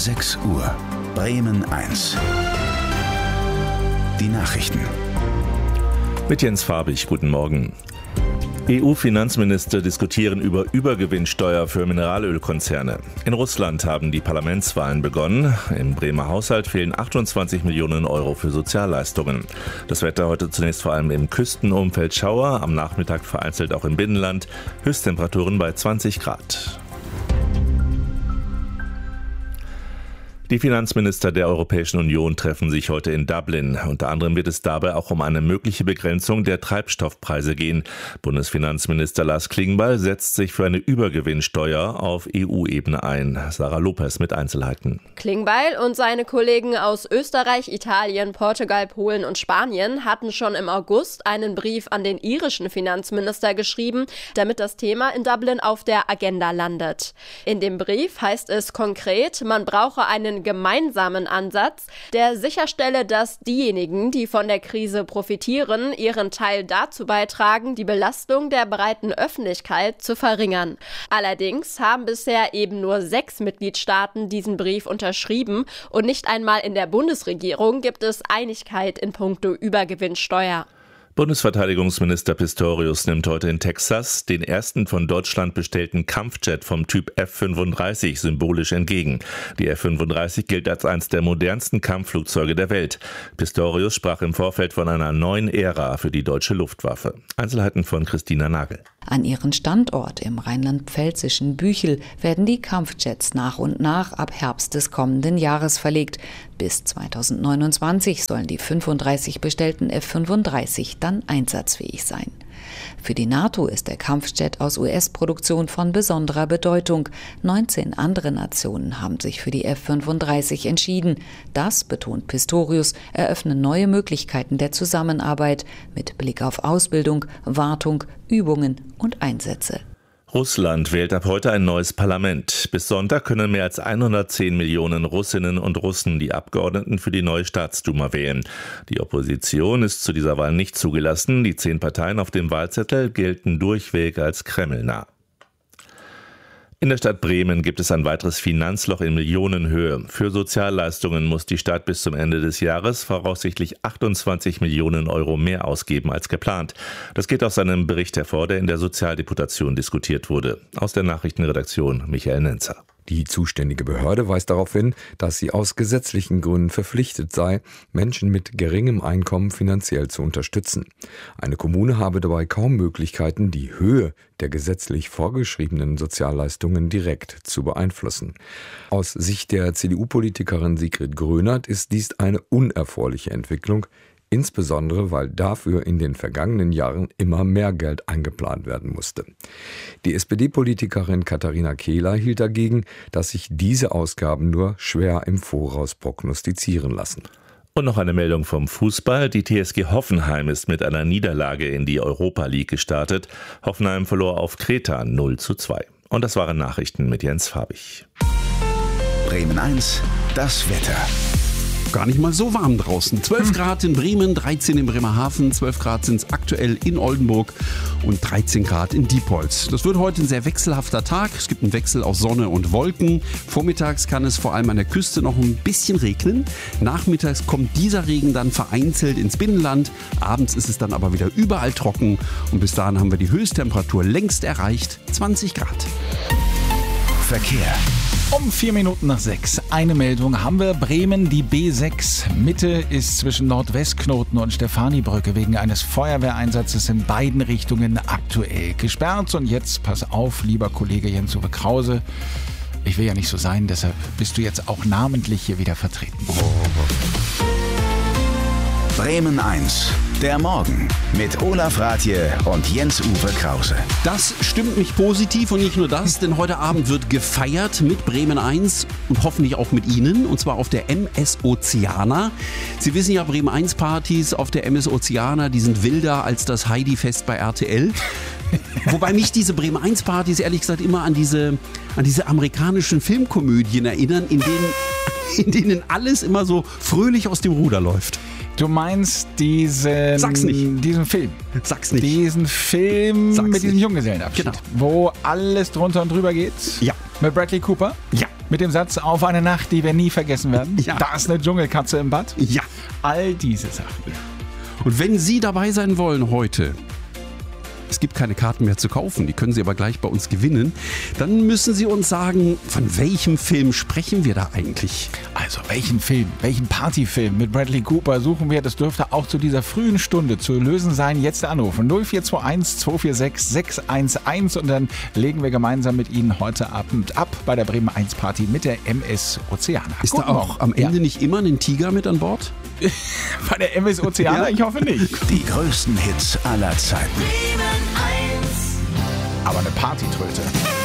6 Uhr. Bremen 1. Die Nachrichten. Mit Jens Farbig, guten Morgen. EU-Finanzminister diskutieren über Übergewinnsteuer für Mineralölkonzerne. In Russland haben die Parlamentswahlen begonnen. Im Bremer Haushalt fehlen 28 Millionen Euro für Sozialleistungen. Das Wetter heute zunächst vor allem im Küstenumfeld Schauer, am Nachmittag vereinzelt auch im Binnenland. Höchsttemperaturen bei 20 Grad. Die Finanzminister der Europäischen Union treffen sich heute in Dublin. Unter anderem wird es dabei auch um eine mögliche Begrenzung der Treibstoffpreise gehen. Bundesfinanzminister Lars Klingbeil setzt sich für eine Übergewinnsteuer auf EU-Ebene ein. Sarah Lopez mit Einzelheiten. Klingbeil und seine Kollegen aus Österreich, Italien, Portugal, Polen und Spanien hatten schon im August einen Brief an den irischen Finanzminister geschrieben, damit das Thema in Dublin auf der Agenda landet. In dem Brief heißt es konkret, man brauche einen gemeinsamen Ansatz, der sicherstelle, dass diejenigen, die von der Krise profitieren, ihren Teil dazu beitragen, die Belastung der breiten Öffentlichkeit zu verringern. Allerdings haben bisher eben nur 6 Mitgliedstaaten diesen Brief unterschrieben und nicht einmal in der Bundesregierung gibt es Einigkeit in puncto Übergewinnsteuer. Bundesverteidigungsminister Pistorius nimmt heute in Texas den ersten von Deutschland bestellten Kampfjet vom Typ F-35 symbolisch entgegen. Die F-35 gilt als eines der modernsten Kampfflugzeuge der Welt. Pistorius sprach im Vorfeld von einer neuen Ära für die deutsche Luftwaffe. Einzelheiten von Christina Nagel. An ihren Standort im rheinland-pfälzischen Büchel werden die Kampfjets nach und nach ab Herbst des kommenden Jahres verlegt. Bis 2029 sollen die 35 bestellten F-35 dann einsatzfähig sein. Für die NATO ist der Kampfjet aus US-Produktion von besonderer Bedeutung. 19 andere Nationen haben sich für die F-35 entschieden. Das, betont Pistorius, eröffne neue Möglichkeiten der Zusammenarbeit mit Blick auf Ausbildung, Wartung, Übungen und Einsätze. Russland wählt ab heute ein neues Parlament. Bis Sonntag können mehr als 110 Millionen Russinnen und Russen die Abgeordneten für die neue Staatsduma wählen. Die Opposition ist zu dieser Wahl nicht zugelassen. Die 10 Parteien auf dem Wahlzettel gelten durchweg als kremlnah. In der Stadt Bremen gibt es ein weiteres Finanzloch in Millionenhöhe. Für Sozialleistungen muss die Stadt bis zum Ende des Jahres voraussichtlich 28 Millionen Euro mehr ausgeben als geplant. Das geht aus einem Bericht hervor, der in der Sozialdeputation diskutiert wurde. Aus der Nachrichtenredaktion Michael Nenzer. Die zuständige Behörde weist darauf hin, dass sie aus gesetzlichen Gründen verpflichtet sei, Menschen mit geringem Einkommen finanziell zu unterstützen. Eine Kommune habe dabei kaum Möglichkeiten, die Höhe der gesetzlich vorgeschriebenen Sozialleistungen direkt zu beeinflussen. Aus Sicht der CDU-Politikerin Sigrid Grönert ist dies eine unerfreuliche Entwicklung, insbesondere weil dafür in den vergangenen Jahren immer mehr Geld eingeplant werden musste. Die SPD-Politikerin Katharina Kehler hielt dagegen, dass sich diese Ausgaben nur schwer im Voraus prognostizieren lassen. Und noch eine Meldung vom Fußball. Die TSG Hoffenheim ist mit einer Niederlage in die Europa League gestartet. Hoffenheim verlor auf Kreta 0:2. Und das waren Nachrichten mit Jens Farbig. Bremen 1, das Wetter. Gar nicht mal so warm draußen. 12 Grad in Bremen, 13 in Bremerhaven, 12 Grad sind es aktuell in Oldenburg und 13 Grad in Diepholz. Das wird heute ein sehr wechselhafter Tag. Es gibt einen Wechsel aus Sonne und Wolken. Vormittags kann es vor allem an der Küste noch ein bisschen regnen. Nachmittags kommt dieser Regen dann vereinzelt ins Binnenland. Abends ist es dann aber wieder überall trocken. Und bis dahin haben wir die Höchsttemperatur längst erreicht, 20 Grad. Verkehr. Um 4 Minuten nach 6. Eine Meldung haben wir. Bremen, die B6. Mitte ist zwischen Nordwestknoten und Stefanibrücke wegen eines Feuerwehreinsatzes in beiden Richtungen aktuell gesperrt. Und jetzt pass auf, lieber Kollege Jens-Uwe Krause. Ich will ja nicht so sein, deshalb bist du jetzt auch namentlich hier wieder vertreten. Bremen 1, der Morgen mit Olaf Rathje und Jens-Uwe Krause. Das stimmt mich positiv und nicht nur das, denn heute Abend wird gefeiert mit Bremen 1 und hoffentlich auch mit Ihnen, und zwar auf der MS Oceana. Sie wissen ja, Bremen 1 Partys auf der MS Oceana, die sind wilder als das Heidi-Fest bei RTL. Wobei mich diese Bremen 1 Partys ehrlich gesagt immer an diese amerikanischen Filmkomödien erinnern, in denen alles immer so fröhlich aus dem Ruder läuft. Du meinst diesen... Sag's nicht. Diesen Film. Sag's nicht. Diesen Film Sag's mit diesem nicht. Junggesellenabschied. Genau. Wo alles drunter und drüber geht? Ja. Mit Bradley Cooper? Ja. Mit dem Satz, auf eine Nacht, die wir nie vergessen werden. Ja. Da ist eine Dschungelkatze im Bad. Ja. All diese Sachen. Und wenn Sie dabei sein wollen heute, es gibt keine Karten mehr zu kaufen, die können Sie aber gleich bei uns gewinnen, dann müssen Sie uns sagen, von welchem Film sprechen wir da eigentlich? Also welchen Film, welchen Partyfilm mit Bradley Cooper suchen wir? Das dürfte auch zu dieser frühen Stunde zu lösen sein. Jetzt anrufen 0421 246 611 und dann legen wir gemeinsam mit Ihnen heute Abend ab bei der Bremen 1 Party mit der MS Oceana. Ist da auch am Ende nicht immer ein Tiger mit an Bord? Bei der MS Oceana? Ich hoffe nicht. Die größten Hits aller Zeiten. Aber eine Partytröte.